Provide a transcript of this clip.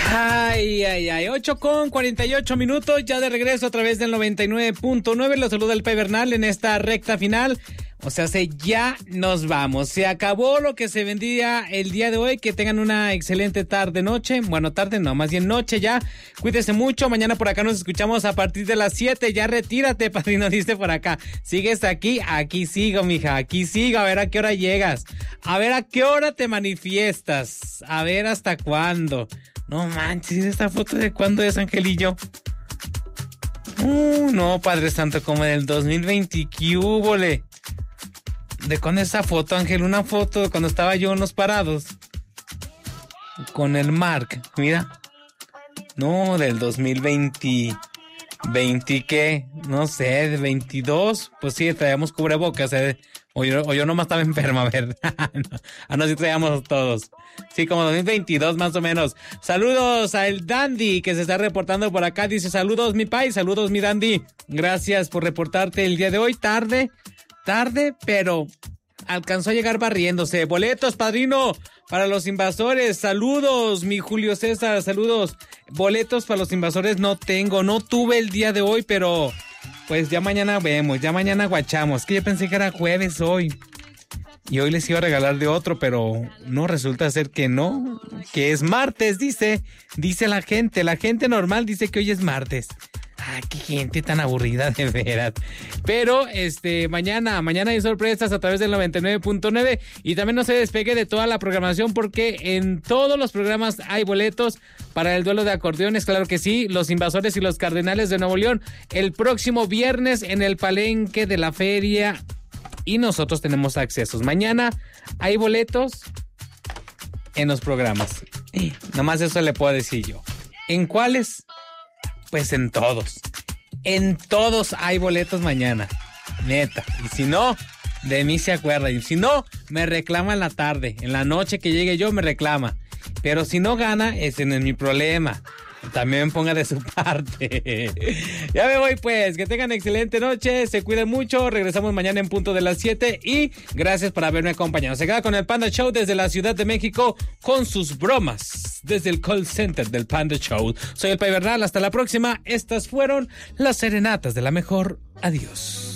Ay, 8:48, ya de regreso a través del 99.9. Los saluda el Bernal en esta recta final. O sea, ya nos vamos. Se acabó lo que se vendía el día de hoy. Que tengan una excelente tarde-noche. Bueno, tarde no, más bien noche ya. Cuídese mucho. Mañana por acá nos escuchamos a partir de las 7. Ya retírate, padrino, dice por acá. ¿Sigues aquí? Aquí sigo, mija. Aquí sigo. A ver a qué hora llegas. A ver a qué hora te manifiestas. A ver hasta cuándo. No manches, ¿esta foto de cuándo es, Angelillo? No, Padre Santo, como del 2020. ¿Qué húbole? ¿De cuándo es esa foto, Ángel? Una foto de cuando estaba yo en los parados. Con el Mark, mira. No, del 2020. ¿20 qué? No sé, de 22. Pues sí, traíamos cubrebocas, O yo nomás estaba enferma, a ver. No, sí traíamos todos. Sí, como 2022 más o menos. Saludos a el Dandy que se está reportando por acá. Dice, saludos mi país, saludos mi Dandy. Gracias por reportarte el día de hoy. Tarde, pero alcanzó a llegar barriéndose. Boletos, padrino, para los invasores. Saludos, mi Julio César, saludos. Boletos para los invasores no tuve el día de hoy, pero pues ya mañana vemos, ya mañana guachamos. Que yo pensé que era jueves hoy. Y hoy les iba a regalar de otro, pero no, resulta ser que no, que es martes, dice la gente normal dice que hoy es martes. Ay, qué gente tan aburrida, de veras. Pero, mañana hay sorpresas a través del 99.9 y también no se despegue de toda la programación porque en todos los programas hay boletos para el duelo de acordeones, claro que sí, los Invasores y los Cardenales de Nuevo León, el próximo viernes en el Palenque de la Feria y nosotros tenemos accesos. Mañana hay boletos en los programas. Nomás eso le puedo decir yo. ¿En cuáles? Pues en todos. En todos hay boletos mañana. Neta. Y si no, de mí se acuerda. Y si no, me reclama en la tarde. En la noche que llegue yo, me reclama. Pero si no gana, ese no es mi problema. También ponga de su parte. Ya me voy pues, que tengan excelente noche, se cuiden mucho, regresamos mañana en punto de las 7 y gracias por haberme acompañado. Se queda con el Panda Show desde la Ciudad de México con sus bromas desde el call center del Panda Show. Soy el Pai Bernal, hasta la próxima. Estas fueron las serenatas de la mejor. Adiós.